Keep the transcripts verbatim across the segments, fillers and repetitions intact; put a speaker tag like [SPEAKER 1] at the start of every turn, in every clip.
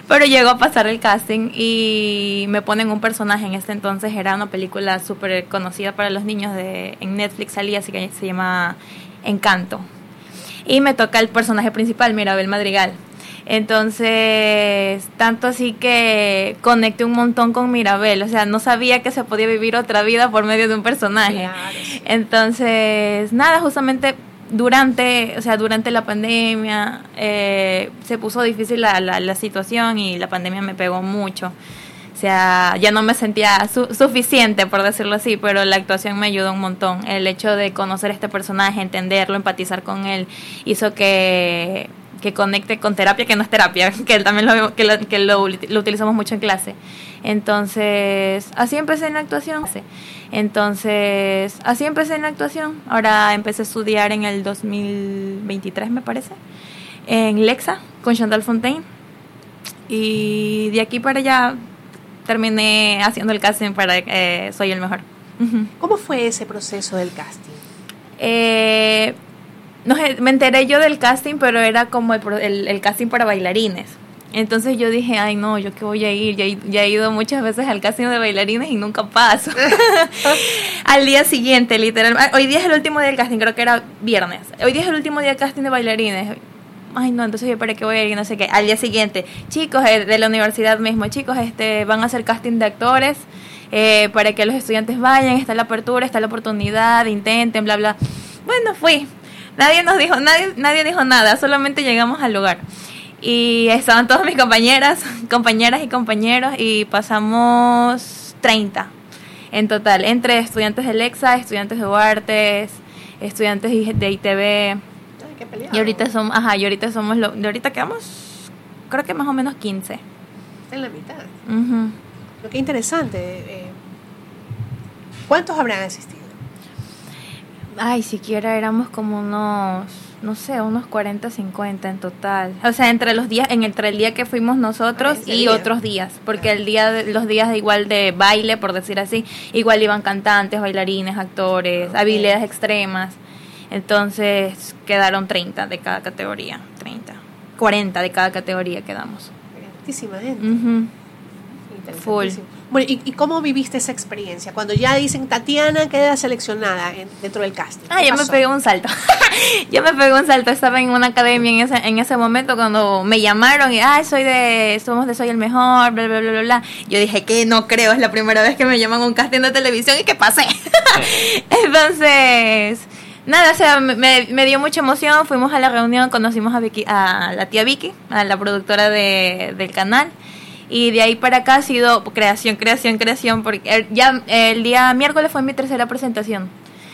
[SPEAKER 1] Pero llegó a pasar el casting y me ponen un personaje. En este entonces era una película súper conocida para los niños, de en Netflix salía, así que se llama Encanto. Y me toca el personaje principal, Mirabel Madrigal. Entonces, tanto así que conecté un montón con Mirabel. O sea, no sabía que se podía vivir otra vida por medio de un personaje.
[SPEAKER 2] Claro, sí.
[SPEAKER 1] Entonces, nada, justamente durante, o sea, durante la pandemia eh, se puso difícil la, la, la situación y la pandemia me pegó mucho. O sea, ya no me sentía su- suficiente, por decirlo así, pero la actuación me ayudó un montón. El hecho de conocer a este personaje, entenderlo, empatizar con él, hizo que, que conecte con terapia, que no es terapia, que también lo, que lo, que lo, lo utilizamos mucho en clase. Entonces, así empecé en la actuación. Entonces, así empecé en la actuación. Ahora empecé a estudiar en el dos mil veintitrés, me parece, en Lexa, con Chantal Fontaine. Y de aquí para allá terminé haciendo el casting para eh, Soy el Mejor. Uh-huh.
[SPEAKER 2] ¿Cómo fue ese proceso del casting?
[SPEAKER 1] Eh, no sé, me enteré yo del casting, pero era como el, el, el casting para bailarines. Entonces yo dije, ay no, ¿yo qué voy a ir? Ya, ya he ido muchas veces al casting de bailarines y nunca paso. Al día siguiente, literal. Hoy día es el último día del casting, creo que era viernes. Hoy día es el último día del casting de bailarines. Ay no, entonces yo para qué voy a ir, no sé qué. Al día siguiente, chicos eh, de la universidad mismo, chicos, este van a hacer casting de actores eh, para que los estudiantes vayan, está la apertura, está la oportunidad, intenten, bla, bla. Bueno, fui. Nadie nos dijo, nadie, nadie dijo nada, solamente llegamos al lugar. Y estaban todas mis compañeras, compañeras y compañeros, y pasamos treinta en total, entre estudiantes de Lexa, estudiantes de Huartes, estudiantes de I T B. Y ahorita somos, ajá, y ahorita somos, lo, de ahorita quedamos, creo que más o menos quince.
[SPEAKER 2] En la mitad.
[SPEAKER 1] Uh-huh.
[SPEAKER 2] Lo que interesante. Eh, ¿Cuántos habrán asistido?
[SPEAKER 1] Ay, siquiera éramos como unos, no sé, unos cuarenta, cincuenta en total. O sea, entre los días, en entre el día que fuimos nosotros
[SPEAKER 2] ah,
[SPEAKER 1] y
[SPEAKER 2] día.
[SPEAKER 1] otros días, porque ah. el día, de, los días de igual de baile, por decir así, igual iban cantantes, bailarines, actores, okay. habilidades extremas. Entonces quedaron treinta de cada categoría, treinta, cuarenta de cada categoría quedamos.
[SPEAKER 2] Muchísima gente.
[SPEAKER 1] Uh-huh. Full.
[SPEAKER 2] Bueno, ¿y, ¿y cómo viviste esa experiencia? Cuando ya dicen Tatiana queda seleccionada en, dentro del casting.
[SPEAKER 1] Ah, yo me pegué un salto. yo me pegué un salto. Estaba en una academia en ese, en ese momento cuando me llamaron y, ah, soy de, somos de Soy el Mejor, bla, bla, bla, bla, bla. Yo dije que no creo, es la primera vez que me llaman a un casting de televisión y que pasé. Entonces, nada, o sea, me, me dio mucha emoción. Fuimos a la reunión, conocimos a Vicky, a la tía Vicky, a la productora de, del canal. Y de ahí para acá ha sido creación, creación, creación, porque ya el día miércoles fue mi tercera presentación.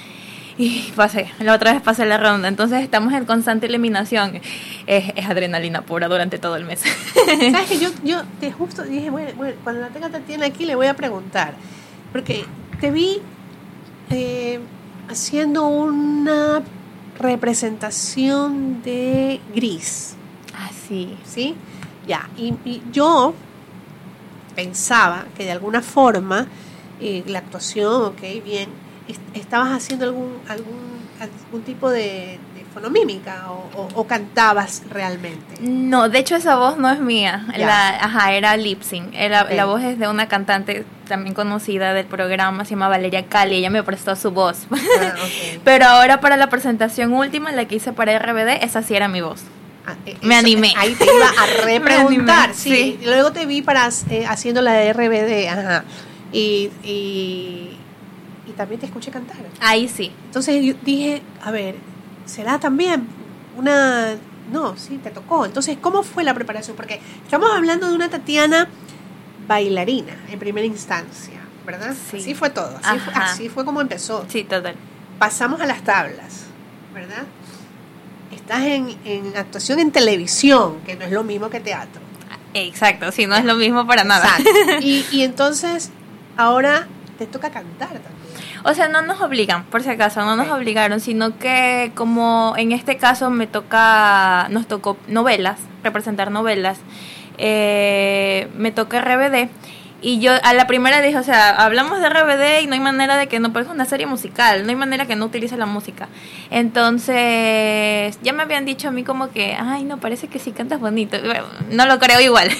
[SPEAKER 1] Y pasé, la otra vez pasé la ronda. Entonces estamos en constante eliminación. Es, es adrenalina pura durante todo el mes.
[SPEAKER 2] ¿Sabes que yo, yo te justo dije, bueno, bueno, cuando la tenga Tatiana aquí le voy a preguntar? Porque te vi eh, haciendo una representación de Gris.
[SPEAKER 1] Ah, sí.
[SPEAKER 2] ¿Sí? Ya, y, y yo pensaba que de alguna forma eh, la actuación, ok, bien, est- estabas haciendo algún algún algún tipo de, de fonomímica o, o, o cantabas realmente.
[SPEAKER 1] No, de hecho esa voz no es mía. La, ajá, era lip sync. Era,
[SPEAKER 2] okay.
[SPEAKER 1] La voz es de una cantante también conocida del programa, se llama Valeria Cali. Ella me prestó su voz. Ah, okay. Pero ahora para la presentación última, la que hice para R B D, esa sí era mi voz.
[SPEAKER 2] Ah, eso,
[SPEAKER 1] me animé.
[SPEAKER 2] Ahí te iba a repreguntar. sí.
[SPEAKER 1] sí.
[SPEAKER 2] Luego te vi para eh, haciendo la de R B D, ajá. Y, y, y también te escuché cantar.
[SPEAKER 1] Ahí sí.
[SPEAKER 2] Entonces yo dije, a ver, ¿será también una...? No, sí, te tocó. Entonces, ¿cómo fue la preparación? Porque estamos hablando de una Tatiana bailarina en primera instancia, ¿verdad?
[SPEAKER 1] Sí.
[SPEAKER 2] Así fue todo. Así fue, así fue como empezó.
[SPEAKER 1] Sí, total.
[SPEAKER 2] Pasamos a las tablas, ¿verdad? Estás en, en actuación en televisión, que no es lo mismo que teatro.
[SPEAKER 1] Exacto, sí, no es lo mismo para nada.
[SPEAKER 2] Exacto. Y, y entonces, ahora te toca cantar también.
[SPEAKER 1] O sea, no nos obligan, por si acaso, no nos okay. obligaron, sino que como en este caso me toca, nos tocó novelas, representar novelas, eh, me toca R B D. Y yo a la primera dije, o sea, hablamos de R B D y no hay manera de que no, pero es una serie musical, no hay manera que no utilice la música. Entonces, ya me habían dicho a mí como que, ay, no, parece que sí cantas bonito. No lo creo igual.